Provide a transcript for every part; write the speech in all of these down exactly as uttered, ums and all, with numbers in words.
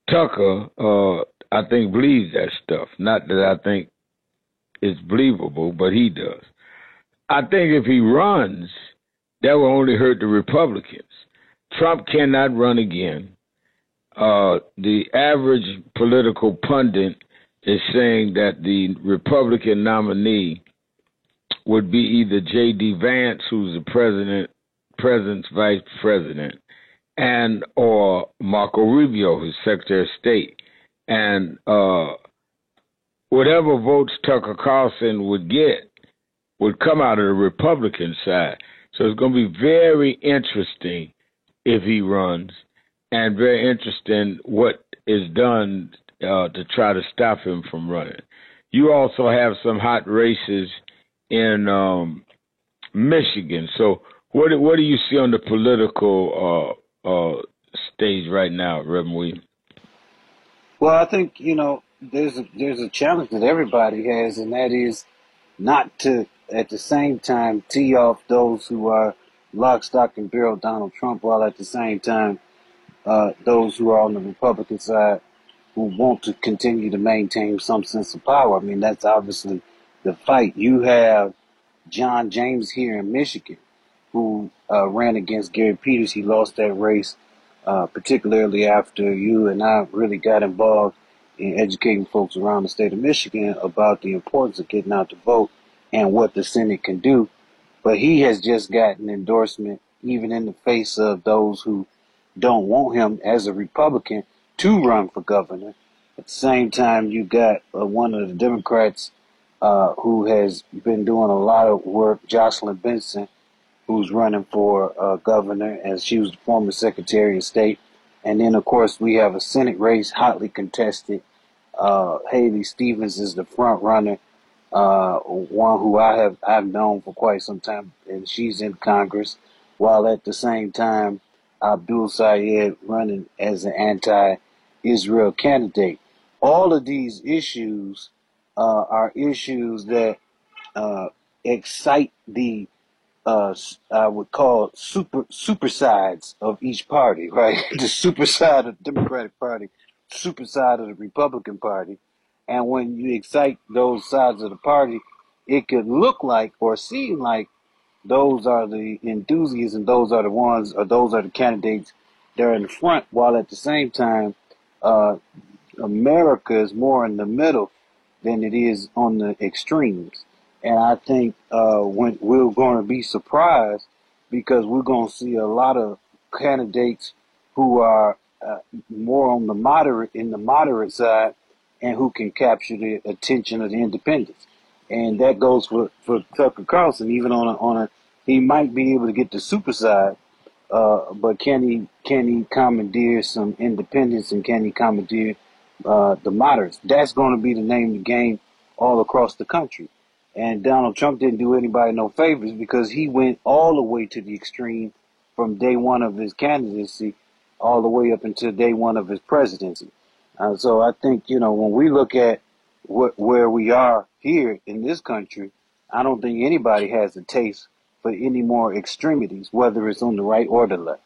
Tucker, uh, I think, believes that stuff. Not that I think it's believable, but he does. I think if he runs, that will only hurt the Republicans. Trump cannot run again. Uh, the average political pundit is saying that the Republican nominee would be either J D. Vance, who's the president, president's vice president, and or Marco Rubio, his Secretary of State. And uh, whatever votes Tucker Carlson would get would come out of the Republican side. So it's going to be very interesting if he runs, and very interesting what is done uh, to try to stop him from running. You also have some hot races in um, Michigan. So what what do you see on the political uh, uh, stage right now, Reverend Williams? Well, I think, you know, there's a, there's a challenge that everybody has, and that is not to, at the same time, tee off those who are lock, stock, and barrel Donald Trump, while at the same time, uh, those who are on the Republican side who want to continue to maintain some sense of power. I mean, that's obviously the fight. You have John James here in Michigan, who uh, ran against Gary Peters. He lost that race, uh, particularly after you and I really got involved in educating folks around the state of Michigan about the importance of getting out to vote and what the Senate can do. But he has just gotten endorsement, even in the face of those who don't want him as a Republican to run for governor. At the same time, you got uh, one of the Democrats uh, who has been doing a lot of work, Jocelyn Benson, who's running for uh, governor, as she was the former Secretary of State. And then, of course, we have a Senate race hotly contested. Uh, Haley Stevens is the front runner, uh, one who I have I've known for quite some time, and she's in Congress, while at the same time, Abdul Sayed running as an anti-Israel candidate. All of these issues uh, are issues that uh, excite the Uh, I would call super super sides of each party, right? The super side of the Democratic Party, super side of the Republican Party. And when you excite those sides of the party, it could look like or seem like those are the enthusiasts and those are the ones, or those are the candidates that are in the front, while at the same time, uh, America is more in the middle than it is on the extremes. And I think uh, when we're going to be surprised, because we're going to see a lot of candidates who are uh, more on the moderate, in the moderate side, and who can capture the attention of the independents. And that goes for, for Tucker Carlson. Even on a, on a, he might be able to get the super side, uh, but can he can he commandeer some independents, and can he commandeer uh, the moderates? That's going to be the name of the game all across the country. And Donald Trump didn't do anybody no favors, because he went all the way to the extreme from day one of his candidacy all the way up until day one of his presidency. Uh, so I think, you know, when we look at wh- where we are here in this country, I don't think anybody has a taste for any more extremities, whether it's on the right or the left.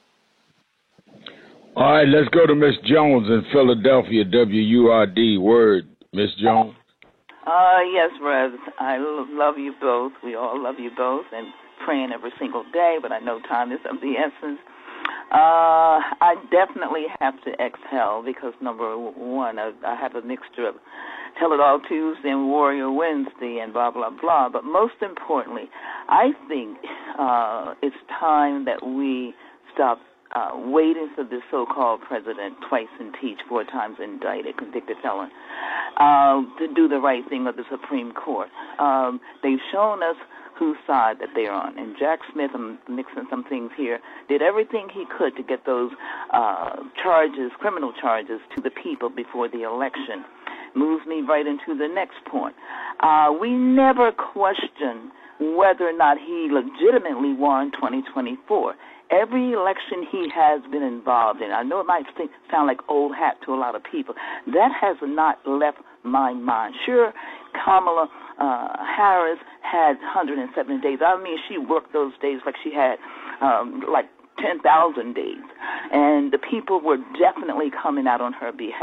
All right, let's go to Miss Jones in Philadelphia, W U R D. Word, Miss Jones. Uh, yes, Rev. I love you both. We all love you both, and praying every single day, but I know time is of the essence. Uh, I definitely have to exhale because, number one, I, I have a mixture of Tell It All Tuesday and Warrior Wednesday and blah, blah, blah. But most importantly, I think uh, it's time that we stop Uh, waiting for the so-called president, twice impeached, four times indicted, convicted felon, uh, to do the right thing of the Supreme Court. Um, they've shown us whose side that they're on. And Jack Smith, I'm mixing some things here, did everything he could to get those uh, charges, criminal charges, to the people before the election. Moves me right into the next point. Uh, we never question whether or not he legitimately won twenty twenty-four. Every election he has been involved in, I know it might think, sound like old hat to a lot of people, that has not left my mind. Sure, Kamala uh, Harris had one hundred seven days. I mean, she worked those days like she had um, like ten thousand days. And the people were definitely coming out on her behalf.